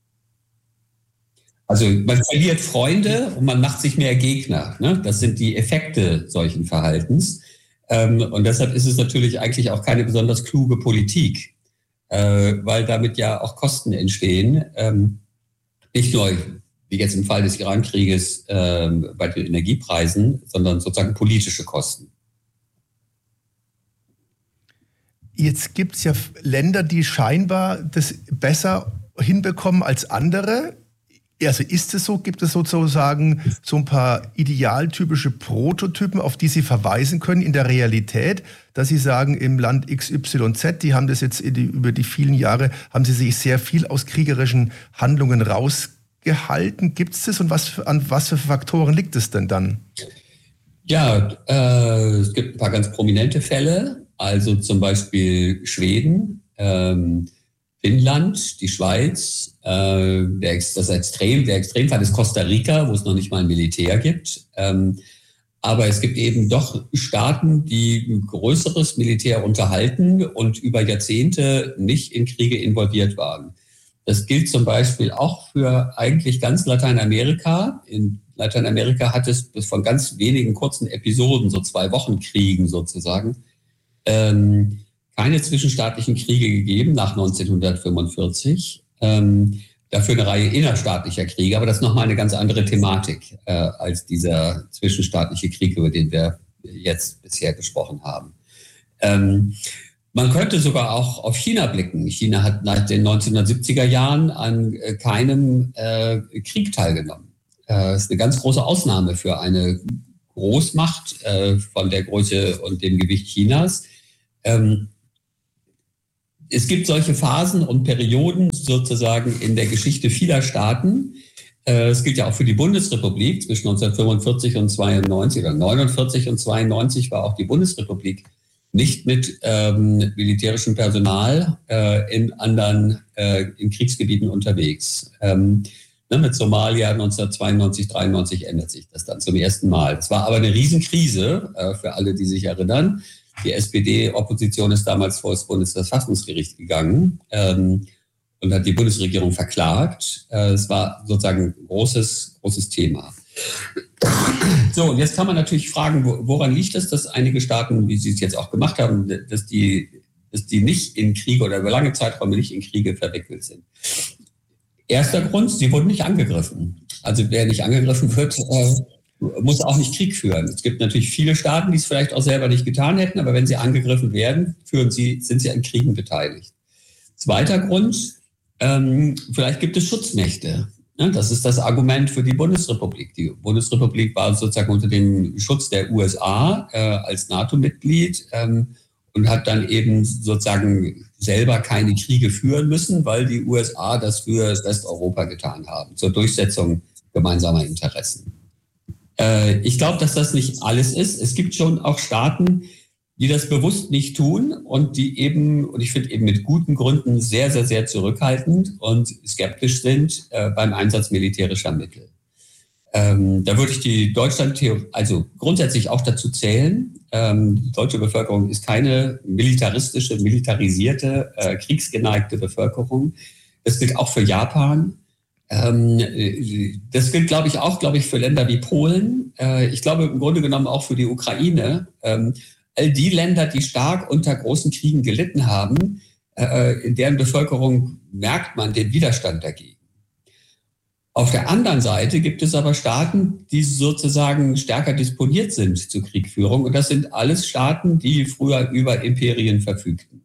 Also man verliert Freunde und man macht sich mehr Gegner. Ne? Das sind die Effekte solchen Verhaltens. Ähm, und deshalb ist es natürlich eigentlich auch keine besonders kluge Politik, äh, weil damit ja auch Kosten entstehen. Ähm, nicht nur, wie jetzt im Fall des Iran-Krieges, äh, bei den Energiepreisen, sondern sozusagen politische Kosten. Jetzt gibt es ja Länder, die scheinbar das besser hinbekommen als andere. Also ist es so, gibt es sozusagen so ein paar idealtypische Prototypen, auf die Sie verweisen können in der Realität, dass Sie sagen, im Land X Y Z, die haben das jetzt über die vielen Jahre, haben sie sich sehr viel aus kriegerischen Handlungen rausgehalten. Gibt es das und was für, an was für Faktoren liegt es denn dann? Ja, äh, es gibt ein paar ganz prominente Fälle, also zum Beispiel Schweden, ähm, Finnland, die Schweiz, äh, der, das Extrem, der Extremfall ist Costa Rica, wo es noch nicht mal ein Militär gibt. Ähm, aber es gibt eben doch Staaten, die ein größeres Militär unterhalten und über Jahrzehnte nicht in Kriege involviert waren. Das gilt zum Beispiel auch für eigentlich ganz Lateinamerika. In Lateinamerika hat es bis von ganz wenigen kurzen Episoden, so zwei Wochen Kriegen sozusagen, ähm, keine zwischenstaatlichen Kriege gegeben nach neunzehnhundertfünfundvierzig. Ähm, dafür eine Reihe innerstaatlicher Kriege, aber das ist nochmal eine ganz andere Thematik äh, als dieser zwischenstaatliche Krieg, über den wir jetzt bisher gesprochen haben. Ähm, man könnte sogar auch auf China blicken. China hat nach den neunzehnhundertsiebziger Jahren an äh, keinem äh, Krieg teilgenommen. Das äh, ist eine ganz große Ausnahme für eine Großmacht äh, von der Größe und dem Gewicht Chinas. Ähm, Es gibt solche Phasen und Perioden sozusagen in der Geschichte vieler Staaten. Es gilt ja auch für die Bundesrepublik. Zwischen neunzehnhundertfünfundvierzig und zweiundneunzig oder neunundvierzig und zweiundneunzig war auch die Bundesrepublik nicht mit ähm, militärischem Personal äh, in anderen äh, in Kriegsgebieten unterwegs. Ähm, ne, mit Somalia neunzehnhundertzweiundneunzig, dreiundneunzig ändert sich das dann zum ersten Mal. Es war aber eine Riesenkrise äh, für alle, die sich erinnern. Die S P D-Opposition ist damals vor das Bundesverfassungsgericht gegangen ähm, und hat die Bundesregierung verklagt. Äh, es war sozusagen ein großes, großes Thema. So, und jetzt kann man natürlich fragen, woran liegt es, dass einige Staaten, wie sie es jetzt auch gemacht haben, dass die, dass die nicht in Kriege oder über lange Zeiträume nicht in Kriege verwickelt sind. Erster Grund, sie wurden nicht angegriffen. Also wer nicht angegriffen wird, äh, muss auch nicht Krieg führen. Es gibt natürlich viele Staaten, die es vielleicht auch selber nicht getan hätten, aber wenn sie angegriffen werden, führen sie, sind sie an Kriegen beteiligt. Zweiter Grund, ähm, vielleicht gibt es Schutzmächte. Ja, das ist das Argument für die Bundesrepublik. Die Bundesrepublik war sozusagen unter dem Schutz der U S A äh, als NATO-Mitglied ähm, und hat dann eben sozusagen selber keine Kriege führen müssen, weil die U S A das für Westeuropa getan haben, zur Durchsetzung gemeinsamer Interessen. Ich glaube, dass das nicht alles ist. Es gibt schon auch Staaten, die das bewusst nicht tun und die eben, und ich finde eben mit guten Gründen, sehr, sehr, sehr zurückhaltend und skeptisch sind äh, beim Einsatz militärischer Mittel. Ähm, da würde ich die Deutschland, also grundsätzlich auch dazu zählen. Ähm, die deutsche Bevölkerung ist keine militaristische, militarisierte, äh, kriegsgeneigte Bevölkerung. Das gilt auch für Japan. Ähm, das gilt, glaube ich, auch, glaube ich, für Länder wie Polen. Äh, ich glaube im Grunde genommen auch für die Ukraine. Ähm, all die Länder, die stark unter großen Kriegen gelitten haben, äh, in deren Bevölkerung merkt man den Widerstand dagegen. Auf der anderen Seite gibt es aber Staaten, die sozusagen stärker disponiert sind zur Kriegführung. Und das sind alles Staaten, die früher über Imperien verfügten.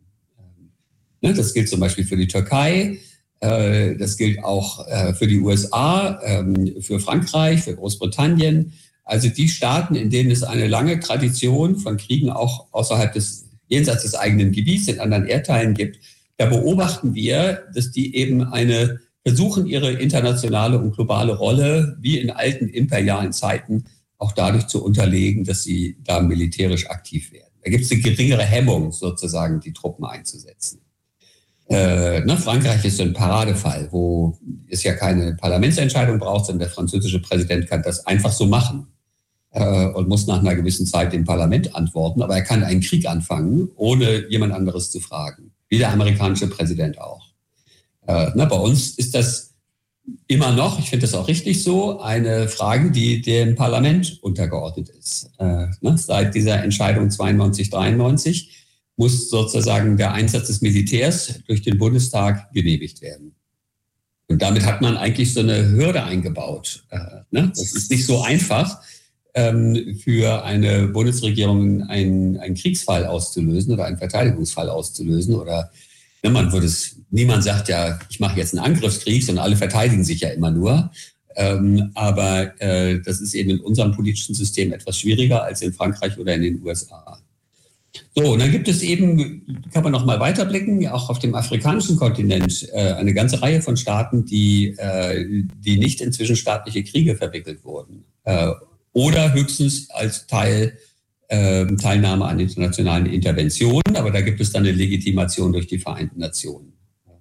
Das gilt zum Beispiel für die Türkei, das gilt auch für die U S A, für Frankreich, für Großbritannien. Also die Staaten, in denen es eine lange Tradition von Kriegen auch außerhalb des, jenseits des eigenen Gebiets in anderen Erdteilen gibt, da beobachten wir, dass die eben eine versuchen, ihre internationale und globale Rolle wie in alten imperialen Zeiten auch dadurch zu unterlegen, dass sie da militärisch aktiv werden. Da gibt es eine geringere Hemmung, sozusagen die Truppen einzusetzen. Äh, ne, Frankreich ist so ein Paradefall, wo es ja keine Parlamentsentscheidung braucht, sondern der französische Präsident kann das einfach so machen äh, und muss nach einer gewissen Zeit dem Parlament antworten. Aber er kann einen Krieg anfangen, ohne jemand anderes zu fragen, wie der amerikanische Präsident auch. Äh, ne, bei uns ist das immer noch, ich finde das auch richtig so, eine Frage, die dem Parlament untergeordnet ist. Äh, ne, seit dieser Entscheidung zweiundneunzig, dreiundneunzig muss sozusagen der Einsatz des Militärs durch den Bundestag genehmigt werden. Und damit hat man eigentlich so eine Hürde eingebaut. Äh, ne? Das ist nicht so einfach, ähm, für eine Bundesregierung einen, einen Kriegsfall auszulösen oder einen Verteidigungsfall auszulösen oder ne, man würde es, niemand sagt ja, ich mache jetzt einen Angriffskrieg, sondern alle verteidigen sich ja immer nur. Ähm, aber äh, das ist eben in unserem politischen System etwas schwieriger als in Frankreich oder in den U S A. So, und dann gibt es eben, kann man noch mal weiterblicken, auch auf dem afrikanischen Kontinent äh, eine ganze Reihe von Staaten, die, äh, die nicht in zwischenstaatliche Kriege verwickelt wurden. Äh, oder höchstens als Teil äh, Teilnahme an internationalen Interventionen, aber da gibt es dann eine Legitimation durch die Vereinten Nationen.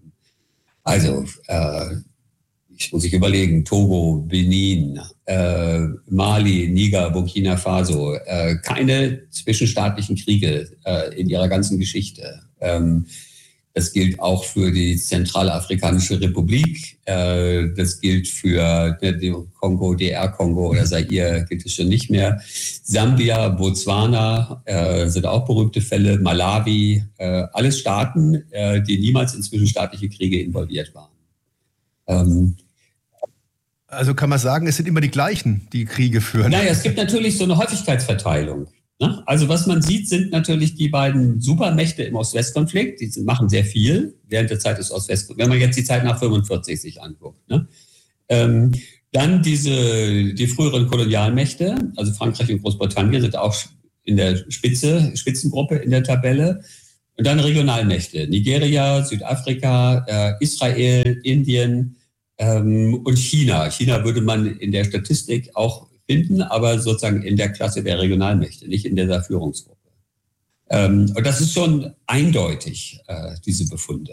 Also, äh, ich muss sich überlegen, Togo, Benin, äh, Mali, Niger, Burkina Faso, äh, keine zwischenstaatlichen Kriege äh, in ihrer ganzen Geschichte. Ähm, das gilt auch für die Zentralafrikanische Republik, äh, das gilt für ne, die Kongo, D R-Kongo oder Zaire, gilt es schon nicht mehr. Sambia, Botswana äh, sind auch berühmte Fälle, Malawi, äh, alles Staaten, äh, die niemals in zwischenstaatliche Kriege involviert waren. Ähm, Also kann man sagen, es sind immer die gleichen, die Kriege führen. Naja, es gibt natürlich so eine Häufigkeitsverteilung. Ne? Also was man sieht, sind natürlich die beiden Supermächte im Ost-West-Konflikt. Die machen sehr viel während der Zeit des Ost-West-Konflikts, wenn man jetzt die Zeit nach fünfundvierzig sich anguckt. Ne? Ähm, dann diese, die früheren Kolonialmächte, also Frankreich und Großbritannien sind auch in der Spitze, Spitzengruppe in der Tabelle. Und dann Regionalmächte, Nigeria, Südafrika, äh, Israel, Indien, und China. China würde man in der Statistik auch finden, aber sozusagen in der Klasse der Regionalmächte, nicht in dieser Führungsgruppe. Und das ist schon eindeutig, diese Befunde.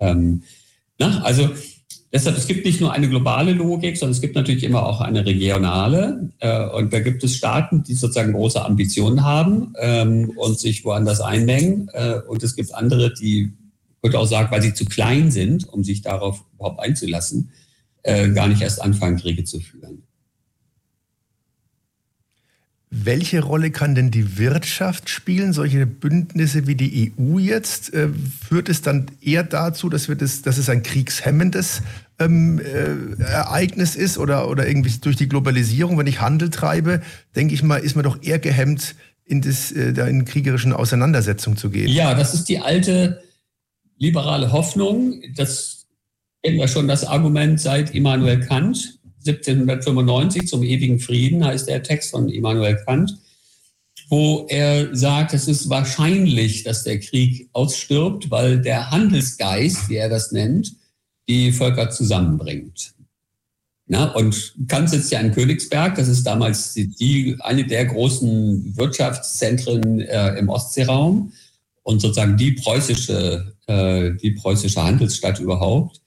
Also deshalb, es gibt nicht nur eine globale Logik, sondern es gibt natürlich immer auch eine regionale. Und da gibt es Staaten, die sozusagen große Ambitionen haben und sich woanders einmengen. Und es gibt andere, die, ich würde auch sagen, weil sie zu klein sind, um sich darauf überhaupt einzulassen, Äh, gar nicht erst anfangen, Kriege zu führen. Welche Rolle kann denn die Wirtschaft spielen? Solche Bündnisse wie die E U jetzt, äh, führt es dann eher dazu, dass, wir das, dass es ein kriegshemmendes ähm, äh, Ereignis ist oder, oder irgendwie durch die Globalisierung, wenn ich Handel treibe, denke ich mal, ist man doch eher gehemmt, in, das, äh, da in kriegerischen Auseinandersetzungen zu gehen. Ja, das ist die alte liberale Hoffnung, dass kennen wir schon das Argument seit Immanuel Kant, siebzehnhundertfünfundneunzig zum ewigen Frieden heißt der Text von Immanuel Kant, wo er sagt, es ist wahrscheinlich, dass der Krieg ausstirbt, weil der Handelsgeist, wie er das nennt, die Völker zusammenbringt. Ja, und Kant sitzt ja in Königsberg, das ist damals die, eine der großen Wirtschaftszentren äh, im Ostseeraum und sozusagen die preußische, äh, die preußische Handelsstadt überhaupt.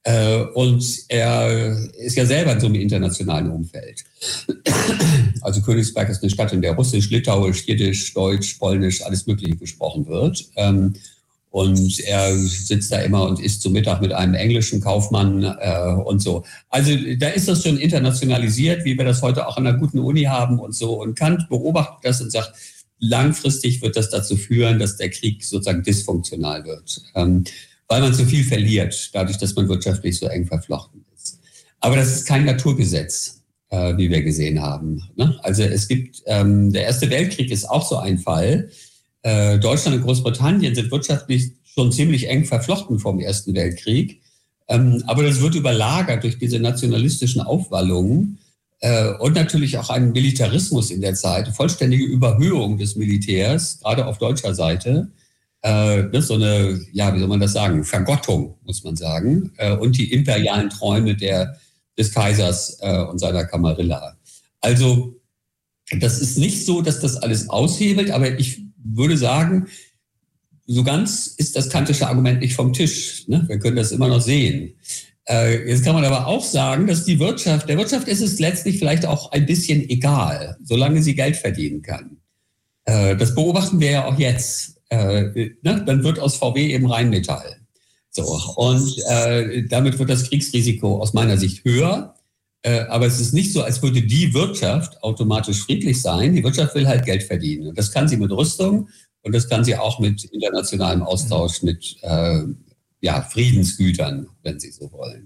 Äh, und er ist ja selber in so einem internationalen Umfeld. Also Königsberg ist eine Stadt, in der Russisch, Litauisch, Jiddisch, Deutsch, Polnisch, alles Mögliche gesprochen wird. Ähm, und er sitzt da immer und isst zu Mittag mit einem englischen Kaufmann äh, und so. Also da ist das schon internationalisiert, wie wir das heute auch an einer guten Uni haben und so. Und Kant beobachtet das und sagt, langfristig wird das dazu führen, dass der Krieg sozusagen dysfunktional wird. Ähm, weil man so viel verliert, dadurch, dass man wirtschaftlich so eng verflochten ist. Aber das ist kein Naturgesetz, äh, wie wir gesehen haben. Ne? Also es gibt, ähm, der Erste Weltkrieg ist auch so ein Fall. Äh, Deutschland und Großbritannien sind wirtschaftlich schon ziemlich eng verflochten vom Ersten Weltkrieg. Ähm, aber das wird überlagert durch diese nationalistischen Aufwallungen äh, und natürlich auch einen Militarismus in der Zeit, vollständige Überhöhung des Militärs, gerade auf deutscher Seite. Äh, das ist so eine, ja, wie soll man das sagen, Vergottung, muss man sagen, äh, und die imperialen Träume der, des Kaisers äh, und seiner Camarilla. Also das ist nicht so, dass das alles aushebelt, aber ich würde sagen, so ganz ist das kantische Argument nicht vom Tisch. Ne? Wir können das immer noch sehen. Äh, jetzt kann man aber auch sagen, dass die Wirtschaft, der Wirtschaft ist es letztlich vielleicht auch ein bisschen egal, solange sie Geld verdienen kann. Äh, das beobachten wir ja auch jetzt. Äh, ne? Dann wird aus V W eben Rheinmetall. So, und äh, damit wird das Kriegsrisiko aus meiner Sicht höher. Äh, aber es ist nicht so, als würde die Wirtschaft automatisch friedlich sein. Die Wirtschaft will halt Geld verdienen. Und das kann sie mit Rüstung und das kann sie auch mit internationalem Austausch, mit äh, ja, Friedensgütern, wenn Sie so wollen.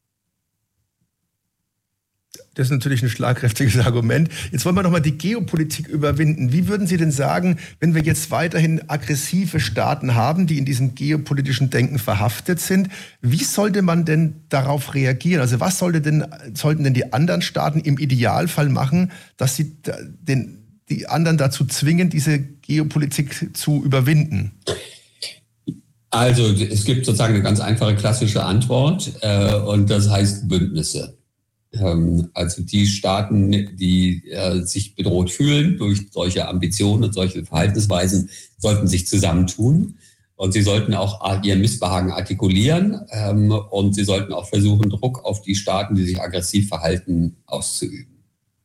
Das ist natürlich ein schlagkräftiges Argument. Jetzt wollen wir nochmal die Geopolitik überwinden. Wie würden Sie denn sagen, wenn wir jetzt weiterhin aggressive Staaten haben, die in diesem geopolitischen Denken verhaftet sind, wie sollte man denn darauf reagieren? Also was sollte denn, sollten denn die anderen Staaten im Idealfall machen, dass sie den, die anderen dazu zwingen, diese Geopolitik zu überwinden? Also es gibt sozusagen eine ganz einfache klassische Antwort äh, und das heißt Bündnisse. Also die Staaten, die äh, sich bedroht fühlen durch solche Ambitionen und solche Verhaltensweisen, sollten sich zusammentun und sie sollten auch ihr Missbehagen artikulieren ähm, und sie sollten auch versuchen, Druck auf die Staaten, die sich aggressiv verhalten, auszuüben.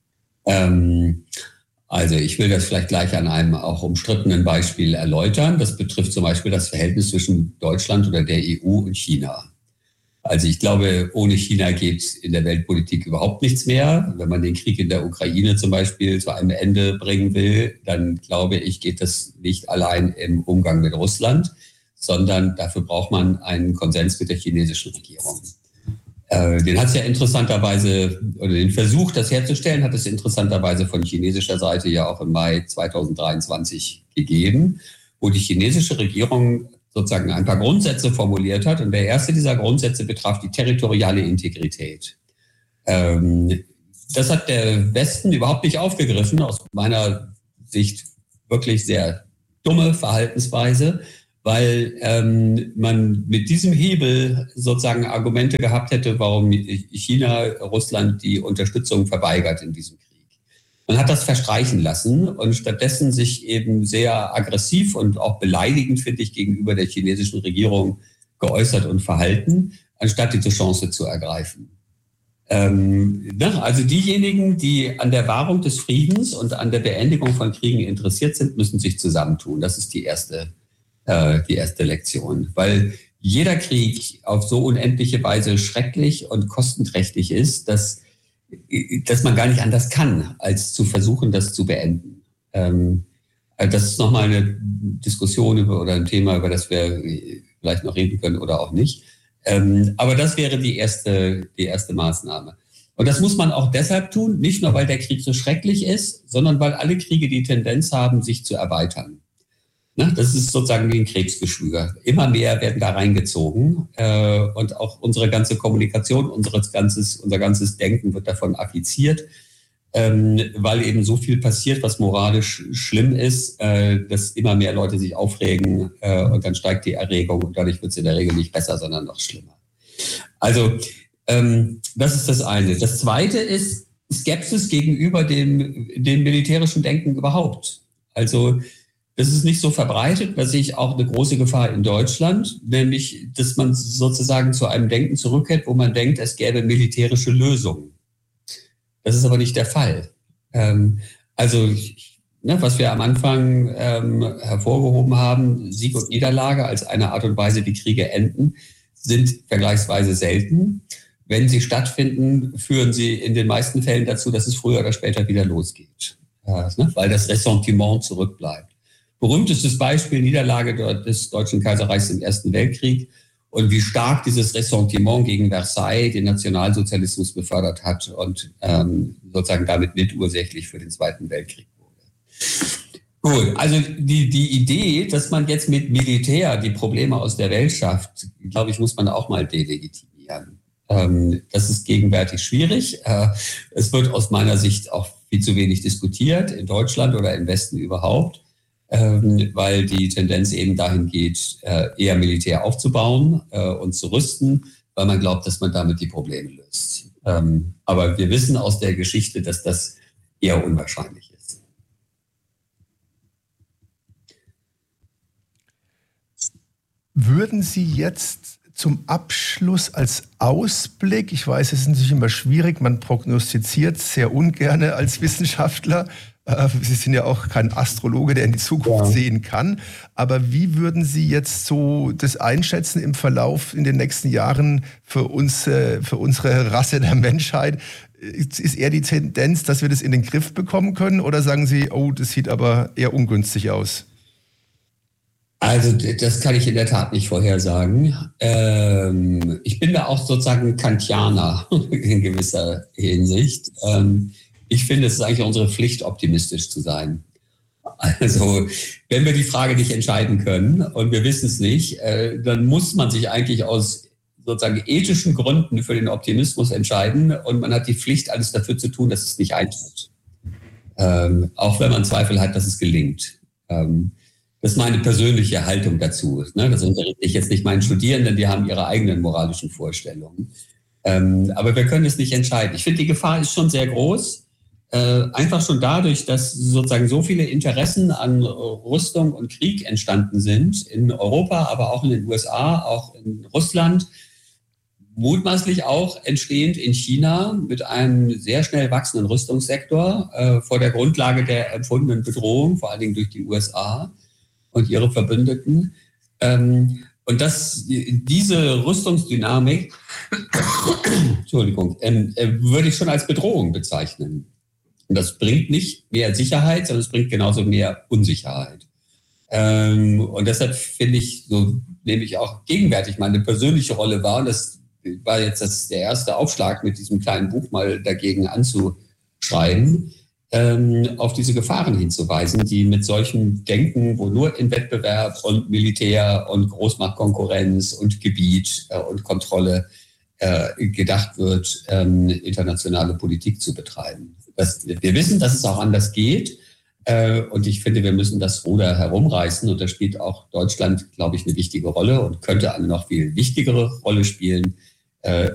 Ähm, also ich will das vielleicht gleich an einem auch umstrittenen Beispiel erläutern. Das betrifft zum Beispiel das Verhältnis zwischen Deutschland oder der E U und China. Also ich glaube, ohne China geht in der Weltpolitik überhaupt nichts mehr. Wenn man den Krieg in der Ukraine zum Beispiel zu einem Ende bringen will, dann glaube ich, geht das nicht allein im Umgang mit Russland, sondern dafür braucht man einen Konsens mit der chinesischen Regierung. Äh, den hat es ja interessanterweise, oder den Versuch, das herzustellen, hat es interessanterweise von chinesischer Seite ja auch im Mai zweitausenddreiundzwanzig gegeben, wo die chinesische Regierung sozusagen ein paar Grundsätze formuliert hat. Und der erste dieser Grundsätze betraf die territoriale Integrität. Ähm, das hat der Westen überhaupt nicht aufgegriffen, aus meiner Sicht wirklich sehr dumme Verhaltensweise, weil ähm, man mit diesem Hebel sozusagen Argumente gehabt hätte, warum China Russland die Unterstützung verweigert in diesem Krieg. Man hat das verstreichen lassen und stattdessen sich eben sehr aggressiv und auch beleidigend, finde ich, gegenüber der chinesischen Regierung geäußert und verhalten, anstatt diese Chance zu ergreifen. Ähm, ne? Also diejenigen, die an der Wahrung des Friedens und an der Beendigung von Kriegen interessiert sind, müssen sich zusammentun. Das ist die erste, äh, die erste Lektion. Weil jeder Krieg auf so unendliche Weise schrecklich und kostenträchtig ist, dass dass man gar nicht anders kann, als zu versuchen, das zu beenden. Ähm, das ist nochmal eine Diskussion über oder ein Thema, über das wir vielleicht noch reden können oder auch nicht. Ähm, aber das wäre die erste, die erste Maßnahme. Und das muss man auch deshalb tun, nicht nur, weil der Krieg so schrecklich ist, sondern weil alle Kriege die Tendenz haben, sich zu erweitern. Ne? Das ist sozusagen wie ein Krebsgeschwür. Immer mehr werden da reingezogen äh, und auch unsere ganze Kommunikation, unseres ganzes, unser ganzes Denken wird davon affiziert, ähm, weil eben so viel passiert, was moralisch schlimm ist, äh, dass immer mehr Leute sich aufregen äh, und dann steigt die Erregung und dadurch wird es in der Regel nicht besser, sondern noch schlimmer. Also ähm, das ist das eine. Das zweite ist Skepsis gegenüber dem, dem militärischen Denken überhaupt. Also Das ist nicht so verbreitet, da sehe ich auch eine große Gefahr in Deutschland, nämlich, dass man sozusagen zu einem Denken zurückkehrt, wo man denkt, es gäbe militärische Lösungen. Das ist aber nicht der Fall. Ähm, also, ne, was wir am Anfang ähm, hervorgehoben haben, Sieg und Niederlage als eine Art und Weise, wie Kriege enden, sind vergleichsweise selten. Wenn sie stattfinden, führen sie in den meisten Fällen dazu, dass es früher oder später wieder losgeht, äh, ne, weil das Ressentiment zurückbleibt. Berühmtestes Beispiel, Niederlage des Deutschen Kaiserreichs im Ersten Weltkrieg und wie stark dieses Ressentiment gegen Versailles den Nationalsozialismus befördert hat und ähm, sozusagen damit mitursächlich für den Zweiten Weltkrieg wurde. Gut, also die, die Idee, dass man jetzt mit Militär die Probleme aus der Welt schafft, glaube ich, muss man auch mal delegitimieren. Ähm, das ist gegenwärtig schwierig. Äh, es wird aus meiner Sicht auch viel zu wenig diskutiert, in Deutschland oder im Westen überhaupt. Ähm, weil die Tendenz eben dahin geht, äh, eher Militär aufzubauen äh, und zu rüsten, weil man glaubt, dass man damit die Probleme löst. Ähm, aber wir wissen aus der Geschichte, dass das eher unwahrscheinlich ist. Würden Sie jetzt zum Abschluss als Ausblick, ich weiß, es ist natürlich immer schwierig, man prognostiziert sehr ungern als Wissenschaftler, Sie sind ja auch kein Astrologe, der in die Zukunft ja. sehen kann. Aber wie würden Sie jetzt so das einschätzen im Verlauf in den nächsten Jahren für uns, für unsere Rasse der Menschheit? Ist eher die Tendenz, dass wir das in den Griff bekommen können? Oder sagen Sie, oh, das sieht aber eher ungünstig aus? Also das kann ich in der Tat nicht vorhersagen. Ähm, ich bin da auch sozusagen Kantianer in gewisser Hinsicht. Ähm, Ich finde, es ist eigentlich unsere Pflicht, optimistisch zu sein. Also, wenn wir die Frage nicht entscheiden können und wir wissen es nicht, äh, dann muss man sich eigentlich aus sozusagen ethischen Gründen für den Optimismus entscheiden und man hat die Pflicht, alles dafür zu tun, dass es nicht eintritt. Ähm, auch wenn man Zweifel hat, dass es gelingt. Ähm, das ist meine persönliche Haltung dazu. Ne? Das unterrichte ich jetzt nicht meinen Studierenden, die haben ihre eigenen moralischen Vorstellungen. Ähm, aber wir können es nicht entscheiden. Ich finde, die Gefahr ist schon sehr groß. Äh, einfach schon dadurch, dass sozusagen so viele Interessen an Rüstung und Krieg entstanden sind, in Europa, aber auch in den U S A, auch in Russland, mutmaßlich auch entstehend in China mit einem sehr schnell wachsenden Rüstungssektor äh, vor der Grundlage der empfundenen Bedrohung, vor allen Dingen durch die U S A und ihre Verbündeten. Ähm, und das, diese Rüstungsdynamik, Entschuldigung, ähm, äh, würde ich schon als Bedrohung bezeichnen. Und das bringt nicht mehr Sicherheit, sondern es bringt genauso mehr Unsicherheit. Ähm, und deshalb finde ich, so nehme ich auch gegenwärtig meine persönliche Rolle wahr. Und das war jetzt das, der erste Aufschlag, mit diesem kleinen Buch mal dagegen anzuschreiben, ähm, auf diese Gefahren hinzuweisen, die mit solchem Denken, wo nur in Wettbewerb und Militär und Großmachtkonkurrenz und Gebiet äh, und Kontrolle äh, gedacht wird, ähm, internationale Politik zu betreiben. Das, wir wissen, dass es auch anders geht. Äh, und ich finde, wir müssen das Ruder herumreißen. Und da spielt auch Deutschland, glaube ich, eine wichtige Rolle und könnte eine noch viel wichtigere Rolle spielen. Äh,